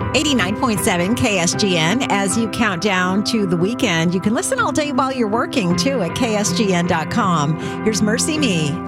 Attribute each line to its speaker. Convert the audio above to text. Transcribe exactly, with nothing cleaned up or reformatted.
Speaker 1: eighty-nine point seven K S G N. As you count down to the weekend, you can listen all day while you're working, too, at K S G N dot com. Here's Mercy Me.